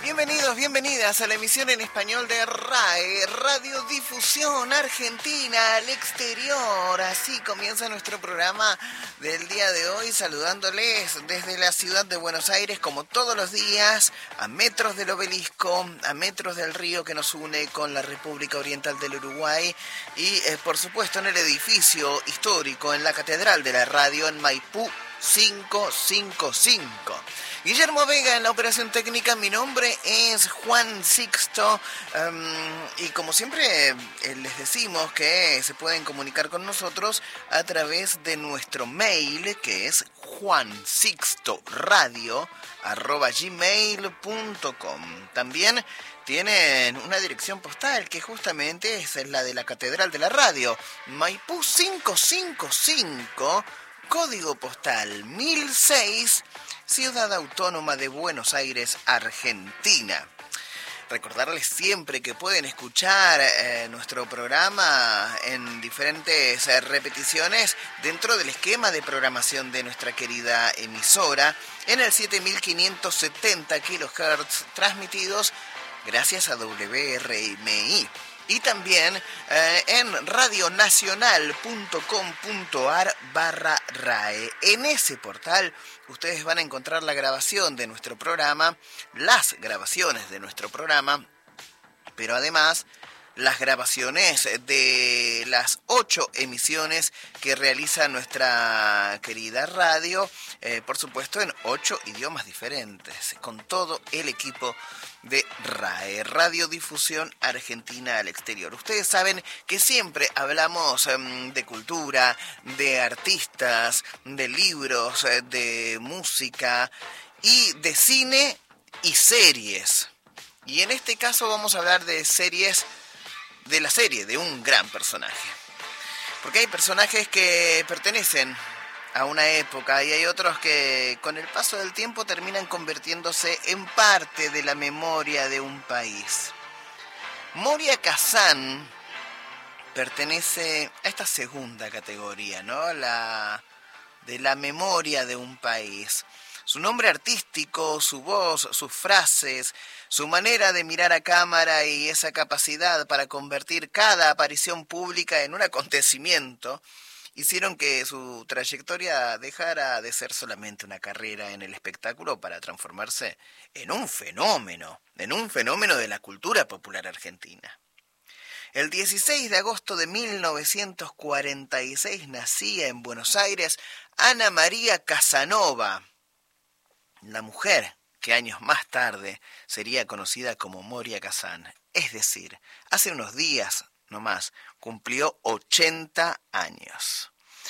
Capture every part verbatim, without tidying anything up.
Bienvenidos, bienvenidas a la emisión en español de RAE, Radiodifusión Argentina al exterior. Así comienza nuestro programa del día de hoy, saludándoles desde la ciudad de Buenos Aires, como todos los días, a metros del obelisco, a metros del río que nos une con la República Oriental del Uruguay y, eh, por supuesto, en el edificio histórico, en la Catedral de la Radio, en Maipú quinientos cincuenta y cinco. Guillermo Vega en la operación técnica, mi nombre es Juan Sixto um, y como siempre eh, les decimos que se pueden comunicar con nosotros a través de nuestro mail, que es juansixtoradio arroba gmail punto com. También tienen una dirección postal que justamente es la de la Catedral de la Radio, Maipú quinientos cincuenta y cinco, código postal mil seis, Ciudad Autónoma de Buenos Aires, Argentina. Recordarles siempre que pueden escuchar eh, nuestro programa en diferentes eh, repeticiones dentro del esquema de programación de nuestra querida emisora en el siete mil quinientos setenta kilohertz transmitidos gracias a W R M I. Y también eh, en radionacional.com.ar barra RAE. En ese portal ustedes van a encontrar la grabación de nuestro programa, las grabaciones de nuestro programa, pero además las grabaciones de las ocho emisiones que realiza nuestra querida radio, eh, por supuesto en ocho idiomas diferentes, con todo el equipo de RAE, Radiodifusión Argentina al exterior. Ustedes saben que siempre hablamos um, de cultura, de artistas, de libros, de música y de cine y series. Y en este caso vamos a hablar de series, de la serie de un gran personaje. Porque hay personajes que pertenecen a una época y hay otros que con el paso del tiempo terminan convirtiéndose en parte de la memoria de un país. Moria Kazan pertenece a esta segunda categoría, ¿no? La de la memoria de un país. Su nombre artístico, su voz, sus frases, su manera de mirar a cámara y esa capacidad para convertir cada aparición pública en un acontecimiento hicieron que su trayectoria dejara de ser solamente una carrera en el espectáculo para transformarse en un fenómeno, en un fenómeno de la cultura popular argentina. El dieciséis de agosto de mil novecientos cuarenta y seis nacía en Buenos Aires Ana María Casanova, la mujer que años más tarde sería conocida como Moria Kazan. Es decir, hace unos días nomás cumplió ochenta años.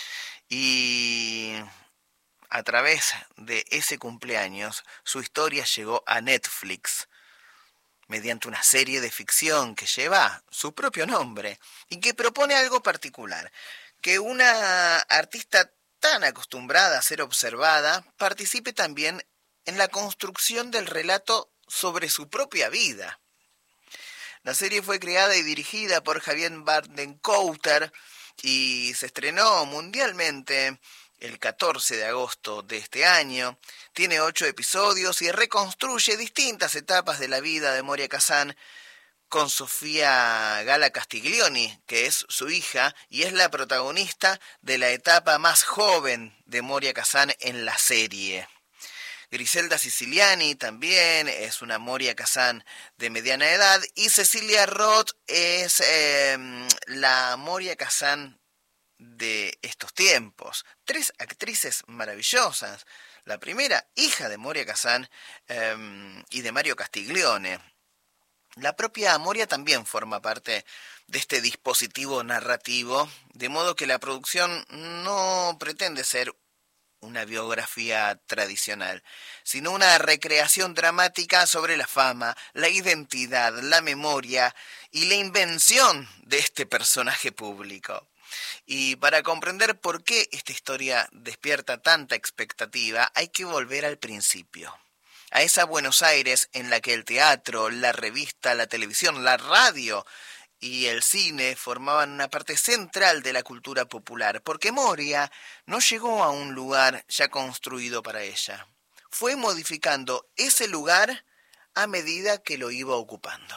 Y a través de ese cumpleaños, su historia llegó a Netflix mediante una serie de ficción que lleva su propio nombre y que propone algo particular, que una artista tan acostumbrada a ser observada participe también en la construcción del relato sobre su propia vida. La serie fue creada y dirigida por Javier Bardem-Couter y se estrenó mundialmente el catorce de agosto de este año. Tiene ocho episodios y reconstruye distintas etapas de la vida de Moria Kazan con Sofía Gala Castiglioni, que es su hija y es la protagonista de la etapa más joven de Moria Kazan en la serie. Griselda Siciliani también es una Moria Kazan de mediana edad y Cecilia Roth es eh, la Moria Kazan de estos tiempos. Tres actrices maravillosas. La primera, hija de Moria Kazan eh, y de Mario Castiglione. La propia Moria también forma parte de este dispositivo narrativo, de modo que la producción no pretende ser una biografía tradicional, sino una recreación dramática sobre la fama, la identidad, la memoria y la invención de este personaje público. Y para comprender por qué esta historia despierta tanta expectativa, hay que volver al principio, a esa Buenos Aires en la que el teatro, la revista, la televisión, la radio y el cine formaban una parte central de la cultura popular, porque Moria no llegó a un lugar ya construido para ella. Fue modificando ese lugar a medida que lo iba ocupando.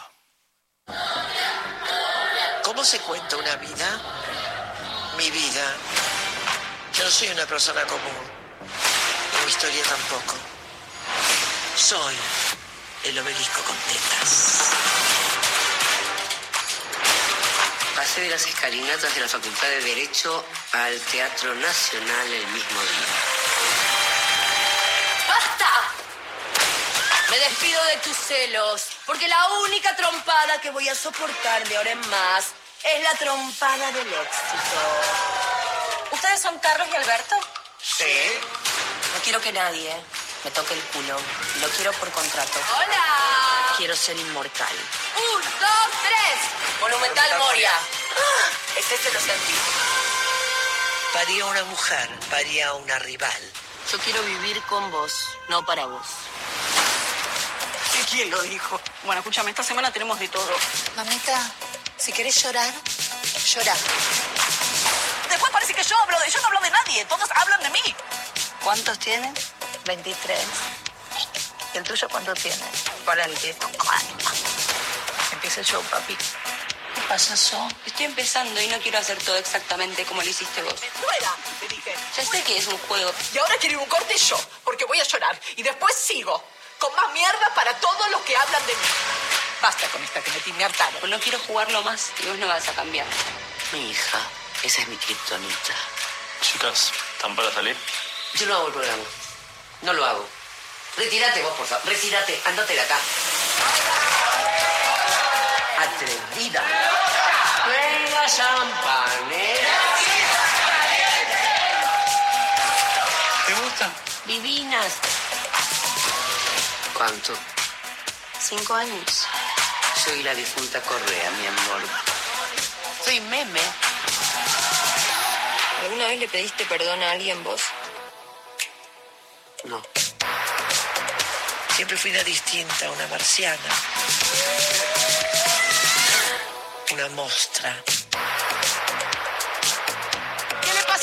¿Cómo se cuenta una vida? Mi vida. Yo no soy una persona común. Y mi historia tampoco. Soy el obelisco con tetas. Pasé de las escalinatas de la Facultad de Derecho al Teatro Nacional el mismo día. ¡Basta! Me despido de tus celos, porque la única trompada que voy a soportar de ahora en más es la trompada del éxito. ¿Ustedes son Carlos y Alberto? Sí. No quiero que nadie me toque el culo. Lo quiero por contrato. ¡Hola! Quiero ser inmortal. Un, dos, tres. Monumental Moria. Ah, ese se lo sentí. Paría una mujer, paría una rival. Yo quiero vivir con vos, no para vos. ¿Quién lo dijo? Bueno, escúchame, esta semana tenemos de todo. Mamita, si querés llorar, llorá. Después parece que yo hablo de... Yo no hablo de nadie, todos hablan de mí. ¿Cuántos tienen? veintitrés. ¿Y el tuyo cuánto tiene? cuarenta. Empieza el show, papi. ¿Qué pasa, So? Estoy empezando y no quiero hacer todo exactamente como lo hiciste vos. ¡Fuera! Te dije. Ya sé que es un juego. Y ahora quiero ir a un corte yo, porque voy a llorar. Y después sigo, con más mierda para todos los que hablan de mí. Basta con esta que me hartaron. Pues no quiero jugarlo más y vos no vas a cambiar. Mi hija, esa es mi kriptonita. Chicas, ¿están para salir? Yo no hago el programa. No lo hago. Retírate vos, por favor. Retírate. Andate de acá. Atrevida. Venga, champanera. ¿Te gusta? Divinas. ¿Cuánto? Cinco años. Soy la difunta Correa, mi amor. Soy meme. ¿Alguna vez le pediste perdón a alguien vos? No. Siempre fui una distinta, una marciana. Una mostra.